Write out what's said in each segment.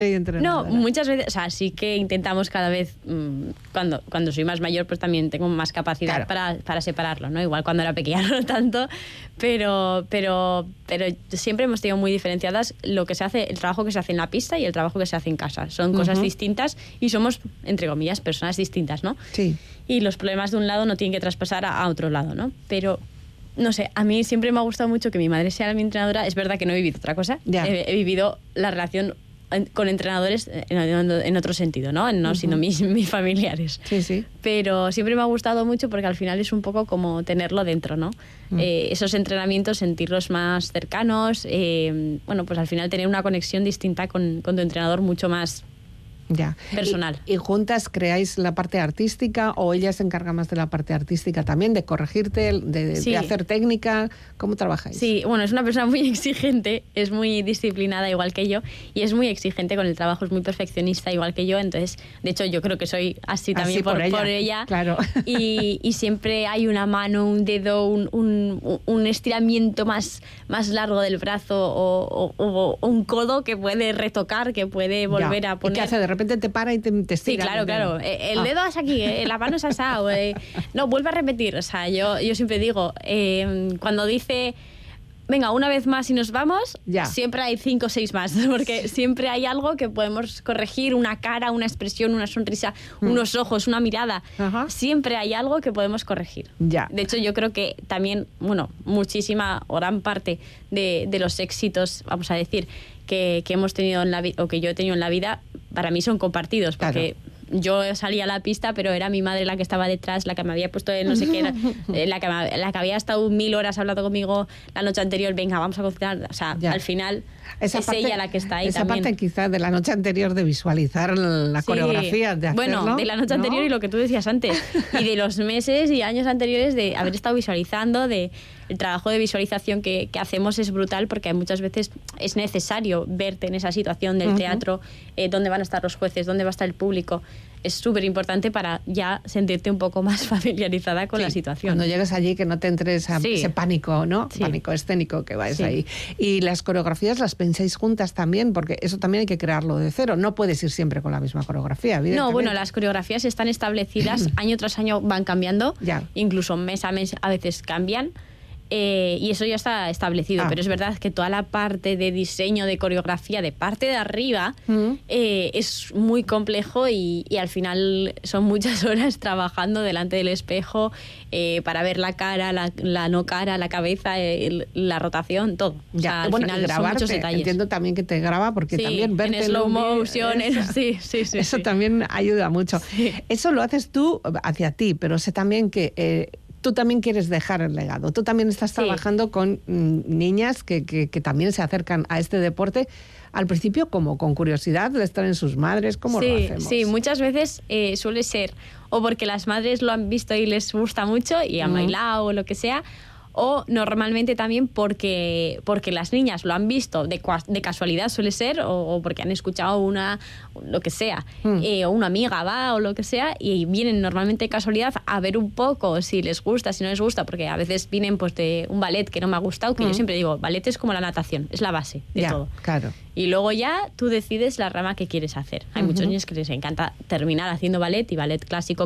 No, muchas veces, o sea, sí que intentamos cada vez, cuando soy más mayor, pues también tengo más capacidad para separarlo, ¿no? Igual cuando era pequeña no tanto, pero siempre hemos tenido muy diferenciadas lo que se hace, el trabajo que se hace en la pista y el trabajo que se hace en casa. Son cosas distintas y somos, entre comillas, personas distintas, ¿no? Sí. Y los problemas de un lado no tienen que traspasar a otro lado, ¿no? Pero no sé, a mí siempre me ha gustado mucho que mi madre sea mi entrenadora. Es verdad que no he vivido otra cosa. He vivido la relación con entrenadores en otro sentido, ¿no? No siendo mis familiares. Sí, sí. Pero siempre me ha gustado mucho porque al final es un poco como tenerlo dentro, ¿no? Esos entrenamientos, sentirlos más cercanos, bueno, pues al final tener una conexión distinta con tu entrenador mucho más personal. ¿Y juntas creáis la parte artística o ella se encarga más de la parte artística también, de corregirte, de hacer técnica? ¿Cómo trabajáis? Sí, bueno, es una persona muy exigente, es muy disciplinada igual que yo y es muy exigente con el trabajo, es muy perfeccionista igual que yo, entonces, de hecho, yo creo que soy así también por ella. Claro. Y siempre hay una mano, un dedo, un estiramiento más largo del brazo o un codo que puede retocar, que puede volver a poner. ¿Y qué hace? De repente te para y te estira. Sí, claro. El dedo es aquí, la mano es asado. No, vuelve a repetir. O sea, yo siempre digo, cuando dice, venga, una vez más y nos vamos, siempre hay 5 o 6 más, porque siempre hay algo que podemos corregir, una cara, una expresión, una sonrisa, unos ojos, una mirada. Siempre hay algo que podemos corregir. De hecho, yo creo que también, bueno, muchísima o gran parte de los éxitos, vamos a decir, que hemos tenido en la vida, o que yo he tenido en la vida, para mí son compartidos, porque yo salía a la pista, pero era mi madre la que estaba detrás, la que me había puesto de no sé qué, la que había estado 1000 horas hablando conmigo la noche anterior, venga, vamos a cocinar. O sea, al final es ella la que está ahí esa también. Parte quizás de la noche anterior de visualizar la coreografía, de hacerlo. Bueno, de la noche anterior y lo que tú decías antes, y de los meses y años anteriores de haber estado visualizando, el trabajo de visualización que hacemos es brutal porque muchas veces es necesario verte en esa situación del teatro, dónde van a estar los jueces, dónde va a estar el público. Es súper importante para ya sentirte un poco más familiarizada con la situación. Cuando llegues allí que no te entres a ese pánico, ¿no? Pánico escénico que vais ahí. Y las coreografías las pensáis juntas también, porque eso también hay que crearlo de cero. No puedes ir siempre con la misma coreografía, evidentemente. No, bueno, las coreografías están establecidas, año tras año van cambiando, incluso mes a mes a veces cambian. Y eso ya está establecido, pero es verdad que toda la parte de diseño, de coreografía, de parte de arriba, es muy complejo y al final son muchas horas trabajando delante del espejo para ver la cara, la no cara, la cabeza, la rotación, todo. O sea, al final son muchos detalles. Entiendo también que te graba porque también verte en slow motion, eso también ayuda mucho. Eso lo haces tú hacia ti, pero sé también que tú también quieres dejar el legado. Tú también estás trabajando con niñas que también se acercan a este deporte, al principio como con curiosidad de estar en sus madres. ¿Cómo lo hacemos? Sí, muchas veces suele ser o porque las madres lo han visto y les gusta mucho y han bailado o lo que sea, o normalmente también porque las niñas lo han visto de casualidad, suele ser, o porque han escuchado lo que sea, o una amiga va o lo que sea, y vienen normalmente de casualidad a ver un poco si les gusta, si no les gusta, porque a veces vienen pues de un ballet que no me ha gustado, que yo siempre digo, ballet es como la natación, es la base de todo. Claro. Y luego ya tú decides la rama que quieres hacer. Hay muchos niños que les encanta terminar haciendo ballet y ballet clásico,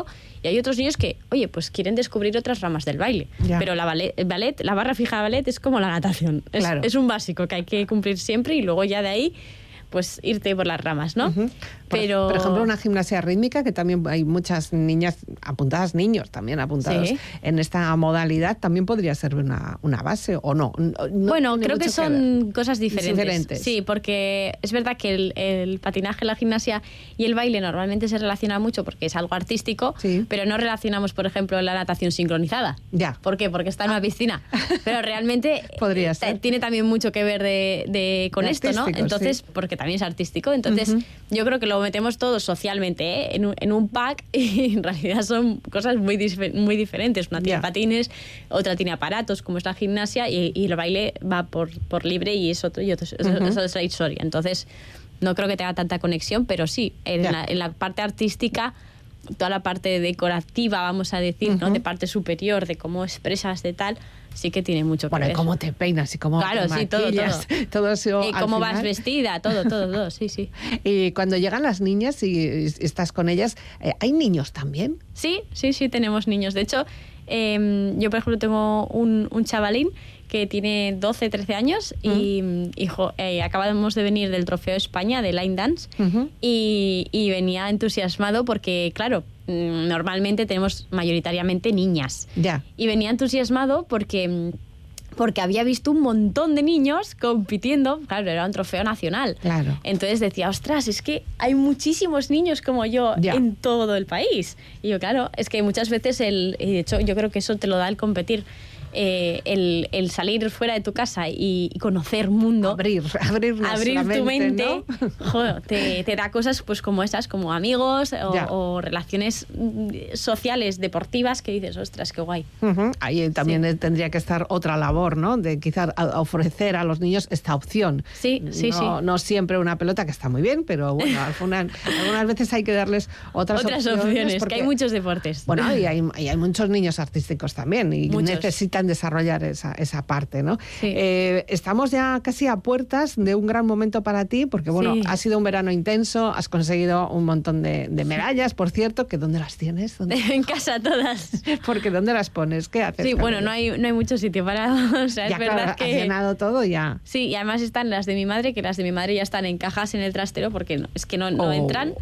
y hay otros niños que, oye, pues quieren descubrir otras ramas del baile. Pero la barra fija de ballet es como la natación. Es un básico que hay que cumplir siempre y luego ya de ahí pues irte por las ramas, ¿no? Pero por ejemplo, una gimnasia rítmica, que también hay muchas niñas apuntadas, niños también apuntados en esta modalidad, también podría ser una base, ¿o no? Bueno, creo que son cosas diferentes. Sí, porque es verdad que el patinaje, la gimnasia y el baile normalmente se relacionan mucho porque es algo artístico, pero no relacionamos, por ejemplo, la natación sincronizada. ¿Por qué? Porque está en una piscina. Pero realmente podría ser. Tiene también mucho que ver con esto, ¿no? Entonces, porque también es artístico. Entonces, yo creo que lo metemos todos socialmente en un pack y en realidad son cosas muy diferentes. Una tiene patines, otra tiene aparatos, como es la gimnasia, y el baile va por libre y es otra historia. Entonces, no creo que tenga tanta conexión, pero sí, en la parte artística toda la parte decorativa, vamos a decir, ¿no? De parte superior, de cómo expresas de tal, sí que tiene mucho que ver. Bueno, y cómo te peinas y cómo te maquillas, todo eso. Y cómo vas vestida, todo, sí. Y cuando llegan las niñas y estás con ellas, ¿hay niños también? Sí, tenemos niños. De hecho, yo, por ejemplo, tengo un chavalín que tiene 12, 13 años y acabamos de venir del Trofeo España de Line Dance y venía entusiasmado porque, claro, normalmente tenemos mayoritariamente niñas. Ya. Y venía entusiasmado porque había visto un montón de niños compitiendo, claro, era un trofeo nacional. Claro. Entonces decía, ostras, es que hay muchísimos niños como yo en todo el país. Y yo, claro, es que muchas veces, de hecho, yo creo que eso te lo da el competir. El salir fuera de tu casa y conocer mundo, abrir tu mente, ¿no? Joder, te da cosas pues como esas, como amigos o relaciones sociales, deportivas, que dices, ostras, qué guay. Ahí también tendría que estar otra labor, ¿no? De quizás ofrecer a los niños esta opción. Sí. No siempre una pelota, que está muy bien, pero bueno, algunas veces hay que darles otras opciones. Porque hay muchos deportes. Bueno, y hay muchos niños artísticos también y necesitan desarrollar esa parte, ¿no? Sí. Estamos ya casi a puertas de un gran momento para ti, porque bueno, ha sido un verano intenso, has conseguido un montón de medallas, por cierto, que ¿dónde las tienes? En casa todas. Porque ¿dónde las pones? ¿Qué haces? Sí, bueno, no hay mucho sitio para... O sea, ya, es verdad, claro, que... has llenado todo ya. Sí, y además están las de mi madre, que las de mi madre ya están en cajas en el trastero porque es que no entran.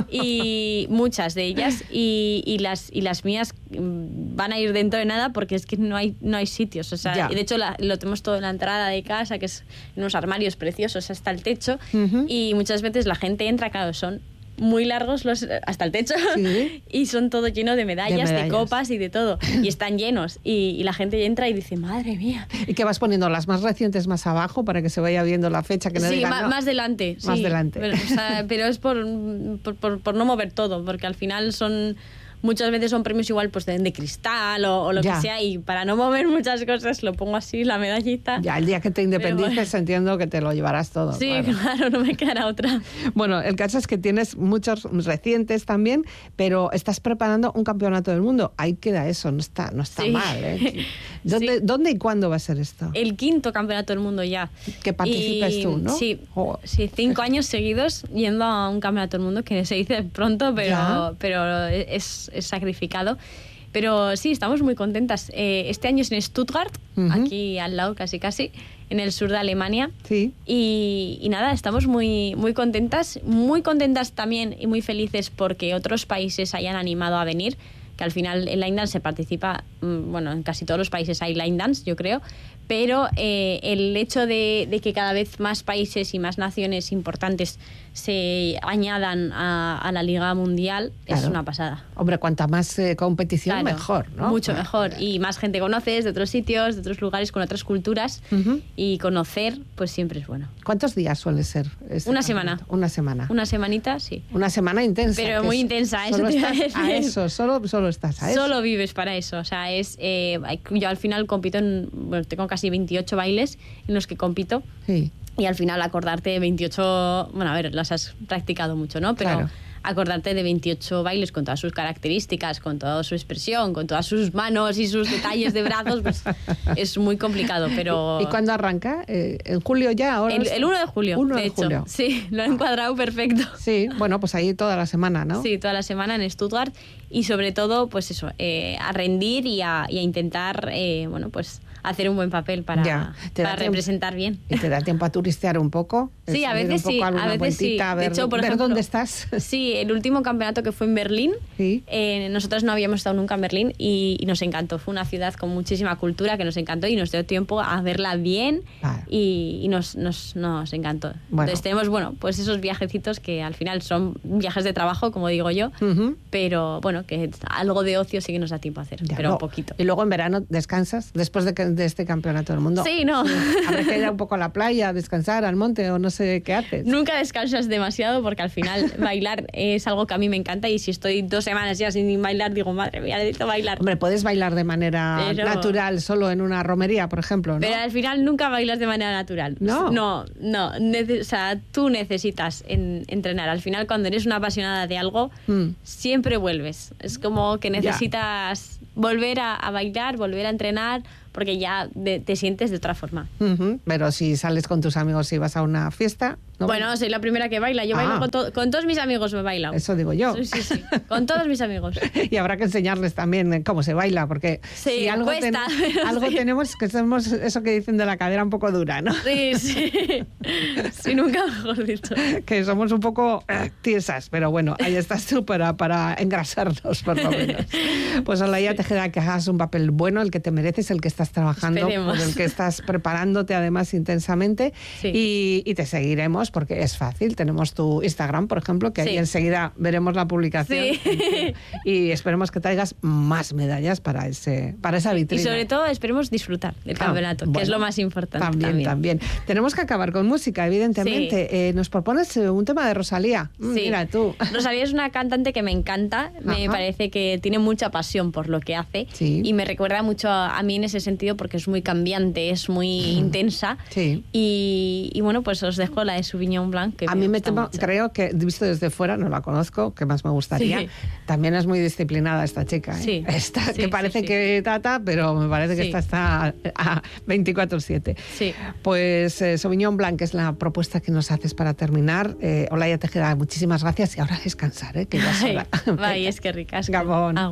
Y muchas de ellas. Y las mías van a ir dentro de nada porque es que no hay sitios. O sea, y de hecho lo tenemos todo en la entrada de casa, que es en unos armarios preciosos hasta el techo. Y muchas veces la gente entra, claro, son muy largos hasta el techo, y son todo lleno de medallas, de copas y de todo, y están llenos, y la gente entra y dice, madre mía. ¿Y qué vas poniendo? ¿Las más recientes más abajo para que se vaya viendo la fecha? Que no digan, más delante. Más delante. Pero es por no mover todo, porque al final muchas veces son premios igual pues de cristal o lo que sea, y para no mover muchas cosas lo pongo así, la medallita. Ya, el día que te independices entiendo que te lo llevarás todo. Sí, claro, no me quedará otra. Bueno, el caso es que tienes muchos recientes también, pero estás preparando un campeonato del mundo. Ahí queda eso, no está mal, ¿eh? ¿Dónde y cuándo va a ser esto? El 5º campeonato del mundo ya. Que participes tú, ¿no? Sí, 5 años seguidos yendo a un campeonato del mundo, que se dice pronto, pero es sacrificado. Pero sí, estamos muy contentas. Este año es en Stuttgart, aquí al lado casi, en el sur de Alemania. Sí. Y nada, estamos muy contentas también y muy felices porque otros países hayan animado a venir, que al final en Line Dance se participa, bueno, en casi todos los países hay Line Dance, yo creo, pero el hecho de que cada vez más países y más naciones importantes se añadan a la Liga Mundial es una pasada. Hombre, cuanta más competición, mejor, ¿no? Mucho mejor. Y más gente conoces de otros sitios, de otros lugares, con otras culturas, y conocer, pues siempre es bueno. ¿Cuántos días suele ser? Una semana. Una semana. Una semanita, sí. Una semana intensa. Pero muy intensa. Solo estás a eso, solo estás a eso. Solo vives para eso. O sea, yo al final compito tengo casi 28 bailes en los que compito. Sí. Y al final acordarte de 28... Bueno, a ver, las has practicado mucho, ¿no? Pero acordarte de 28 bailes con todas sus características, con toda su expresión, con todas sus manos y sus detalles de brazos, pues es muy complicado, pero... ¿Y cuándo arranca? ¿En julio ya? Ahora el 1 de julio, de hecho. Julio. Sí, lo he encuadrado perfecto. Sí, bueno, pues ahí toda la semana, ¿no? Sí, toda la semana en Stuttgart, y sobre todo, pues eso, a rendir y a intentar, bueno, pues hacer un buen papel para representar bien. ¿Y te da tiempo a turistear un poco? Sí, a veces sí. A veces sí. De hecho, por ejemplo, ¿dónde estás? Sí, el último campeonato que fue en Berlín, nosotras no habíamos estado nunca en Berlín y nos encantó. Fue una ciudad con muchísima cultura que nos encantó y nos dio tiempo a verla bien y nos encantó. Bueno. Entonces tenemos, bueno, pues esos viajecitos que al final son viajes de trabajo, como digo yo, pero bueno, que algo de ocio sí que nos da tiempo a hacer, pero un poquito. Y luego en verano descansas, después de de este campeonato del mundo. Sí, no. Habrá que ir un poco a la playa, a descansar, al monte o no sé qué haces. Nunca descansas demasiado porque al final bailar es algo que a mí me encanta y si estoy 2 semanas ya sin bailar, digo, madre mía, necesito bailar. Hombre, puedes bailar de manera natural solo en una romería, por ejemplo, ¿no? Pero al final nunca bailas de manera natural. No. O sea, tú necesitas entrenar. Al final, cuando eres una apasionada de algo, siempre vuelves. Es como que necesitas volver a bailar, volver a entrenar, porque ya te sientes de otra forma. Pero si sales con tus amigos y vas a una fiesta... ¿no? Bueno, soy la primera que baila. Yo bailo con todos mis amigos, me bailo. Eso digo yo. Sí. Con todos mis amigos. Y habrá que enseñarles también cómo se baila, porque si algo, algo tenemos que somos eso que dicen de la cadera un poco dura, ¿no? Sí. Sí, nunca mejor dicho. Que somos un poco tiesas, pero bueno, ahí estás tú para engrasarnos, por lo menos. Pues Olaya Tejeda, que hagas un papel bueno, el que te mereces, el que estás trabajando, por el que estás preparándote además intensamente, y te seguiremos porque es fácil. Tenemos tu Instagram, por ejemplo, que ahí enseguida veremos la publicación y esperemos que traigas más medallas para esa vitrina. Y sobre todo esperemos disfrutar del campeonato, que es lo más importante. También. Tenemos que acabar con música, evidentemente. Nos propones un tema de Rosalía. Mira tú. Rosalía es una cantante que me encanta, me parece que tiene mucha pasión por lo que hace y me recuerda mucho a mí en ese sentido porque es muy cambiante, es muy intensa y bueno, pues os dejo la de Sauvignon Blanc, que a mí me temo, creo que visto desde fuera, no la conozco, que más me gustaría. También es muy disciplinada esta chica, que parece que pero me parece que está a 24/7. Pues Sauvignon Blanc es la propuesta que nos haces para terminar. Olaya Tejeda, muchísimas gracias y ahora a descansar, que ya es hora. Vaya, es que ricas. Gabón.